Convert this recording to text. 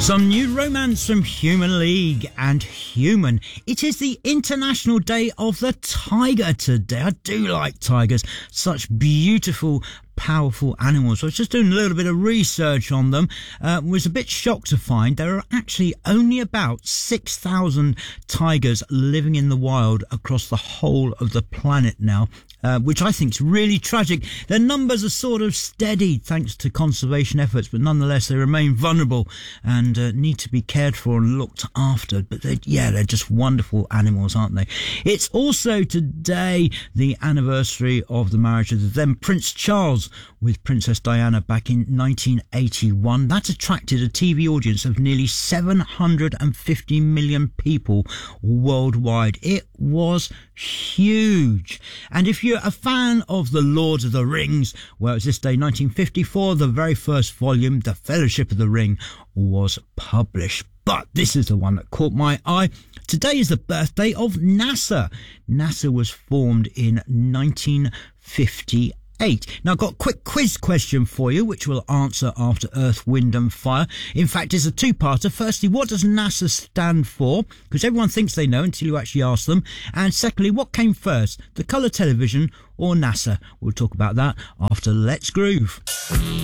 Some new romance from Human League and Human. It is the International Day of the Tiger today. I do like tigers. Such beautiful, powerful animals. I was just doing a little bit of research on them. Was a bit shocked to find there are actually only about 6,000 tigers living in the wild across the whole of the planet now. Which I think is really tragic. Their numbers are sort of steady thanks to conservation efforts, but nonetheless they remain vulnerable and need to be cared for and looked after. But they're just wonderful animals, aren't they? It's also today the anniversary of the marriage of the then Prince Charles with Princess Diana back in 1981. That attracted a TV audience of nearly 750 million people worldwide. It was huge. And if you're a fan of The Lord of the Rings, well, it was this day, 1954, the very first volume, The Fellowship of the Ring, was published. But this is the one that caught my eye. Today is the birthday of NASA. NASA was formed in 1958. Now, I've got a quick quiz question for you, which we'll answer after Earth, Wind and Fire. In fact, it's a two-parter. Firstly, what does NASA stand for? Because everyone thinks they know until you actually ask them. And secondly, what came first, the colour television or NASA? We'll talk about that after Let's Groove.